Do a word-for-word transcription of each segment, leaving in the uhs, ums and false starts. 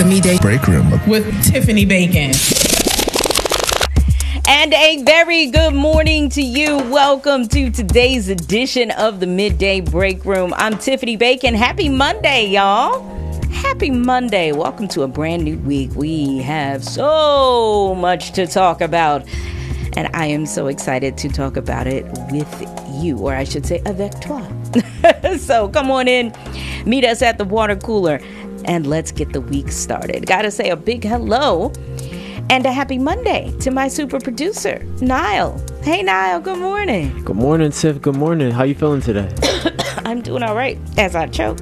Midday Break Room with Tiffany Bacon. And a very good morning to you. Welcome to today's edition of the Midday Break Room. I'm Tiffany Bacon. Happy Monday, y'all. Happy Monday. Welcome to a brand new week. We have so much to talk about, and I am so excited to talk about it with you, or I should say avec toi. So come on in, meet us at the water cooler, and let's get the week started. Gotta say a big hello and a happy Monday to my super producer, Niall. Hey, Niall, good morning. Good morning, Tiff. Good morning. How you feeling today? I'm doing all right as I choke.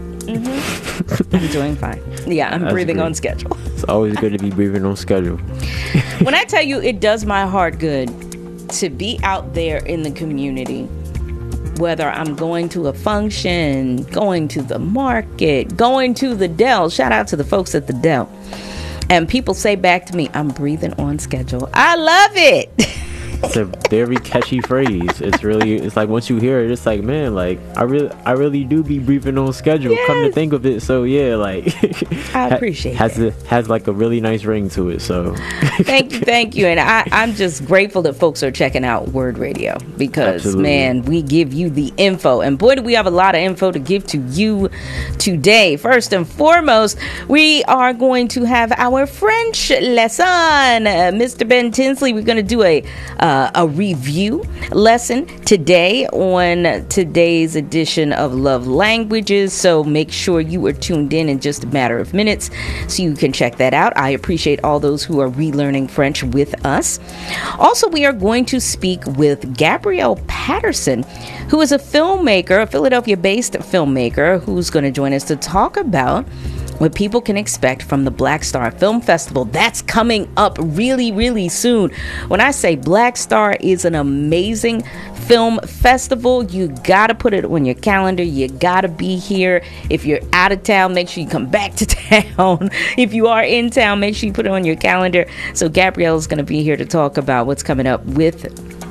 Mm-hmm. I'm doing fine. Yeah, I'm That's breathing great. on schedule. It's always good to be breathing on schedule. When I tell you it does my heart good to be out there in the community, whether I'm going to a function, going to the market, going to the Dell. Shout out to the folks at the Dell. And people say back to me, I'm breathing on schedule. I love it. It's a very catchy phrase. It's really, it's like once you hear it, it's like, man, like I really, I really do be breathing on schedule. Yes. Come to think of it, so yeah, like I appreciate has it. A, has like a really nice ring to it. So thank you, thank you, and I, I'm just grateful that folks are checking out Word Radio because Absolutely. man, we give you the info, and boy, do we have a lot of info to give to you today. First and foremost, we are going to have our French lesson. Uh, Mister Ben Tinsley, we're going to do a. Uh, a review lesson today on today's edition of Love Languages. So make sure you are tuned in in just a matter of minutes so you can check that out. I appreciate all those who are relearning French with us. Also, we are going to speak with Gabrielle Patterson, who is a filmmaker, a Philadelphia-based filmmaker, who's going to join us to talk about what people can expect from the Black Star Film Festival. That's coming up really, really soon. When I say Black Star is an amazing film festival, you gotta put it on your calendar. You gotta be here. If you're out of town, make sure you come back to town. If you are in town, make sure you put it on your calendar. So Gabrielle is gonna be here to talk about what's coming up with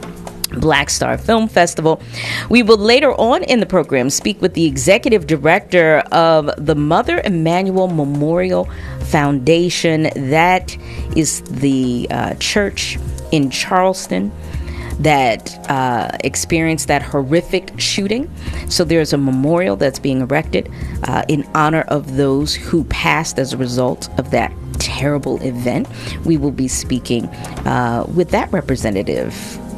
Black Star Film Festival. We will later on in the program speak with the executive director of the Mother Emanuel Memorial Foundation. That is the uh, church in Charleston that uh, experienced that horrific shooting. So there's a memorial that's being erected uh, in honor of those who passed as a result of that terrible event. We will be speaking uh, with that representative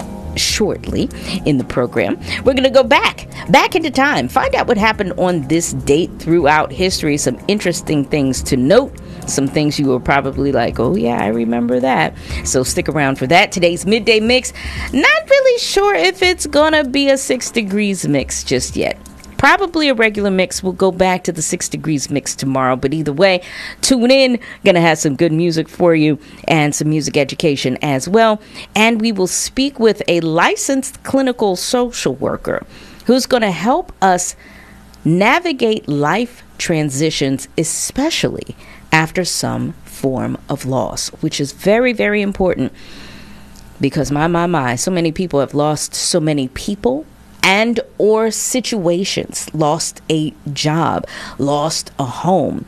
shortly in the program. We're going to go back, back into time, find out what happened on this date throughout history, some interesting things to note, some things you were probably like, oh yeah, I remember that. So stick around for that. Today's Midday Mix, not really sure if it's gonna be a six degrees mix just yet. Probably a regular mix. We'll go back to the six degrees mix tomorrow. But either way, tune in. Gonna have some good music for you and some music education as well. And we will speak with a licensed clinical social worker who's going to help us navigate life transitions, especially after some form of loss, which is very, very important because my, my, my, so many people have lost so many people and or situations, lost a job, lost a home,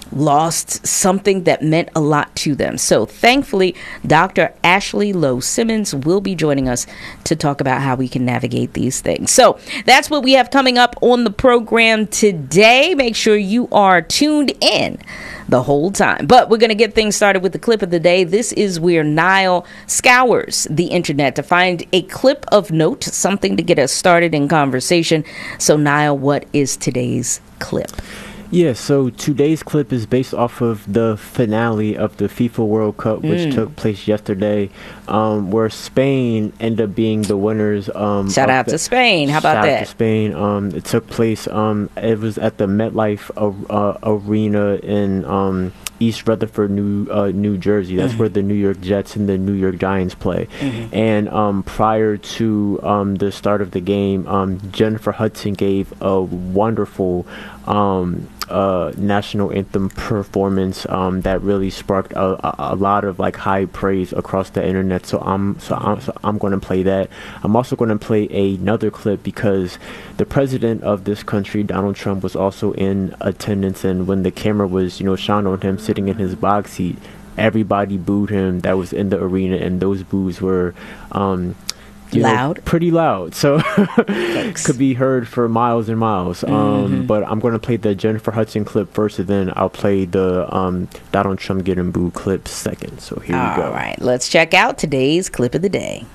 lost something that meant a lot to them. So thankfully, Doctor Ashley Lowe Simmons will be joining us to talk about how we can navigate these things. So that's what we have coming up on the program today. Make sure you are tuned in the whole time. But we're going to get things started with the clip of the day. This is where Niall scours the internet to find a clip of note, something to get us started in conversation. So Niall, what is today's clip? Yeah, so today's clip is based off of the finale of the FIFA World Cup, which mm. took place yesterday, um, where Spain ended up being the winners. Um, shout out the, to Spain. How about shout that? Shout out to Spain. Um, it took place, um, it was at the MetLife uh, Arena in um, East Rutherford, New uh, New Jersey. That's mm-hmm. where the New York Jets and the New York Giants play. Mm-hmm. And um, prior to um, the start of the game, um, Jennifer Hudson gave a wonderful um, uh, national anthem performance um, that really sparked a, a, a lot of like high praise across the internet. So I'm so I'm so I'm going to play that. I'm also going to play another clip because the president of this country, Donald Trump, was also in attendance, and when the camera was, you know, shone on him sitting in his box seat, everybody booed him that was in the arena, and those boos were um, you loud, know, pretty loud, so could be heard for miles and miles. Um, mm-hmm. But I'm going to play the Jennifer Hudson clip first, and then I'll play the um, Donald Trump getting booed clip second. So here All we go. All right, let's check out today's clip of the day.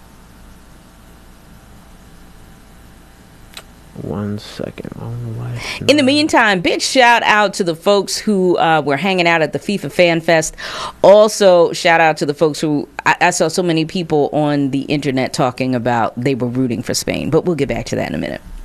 One second. I don't know why. In the meantime, big shout out to the folks who uh, were hanging out at the FIFA Fan Fest. Also, shout out to the folks who I, I saw so many people on the internet talking about they were rooting for Spain. But we'll get back to that in a minute.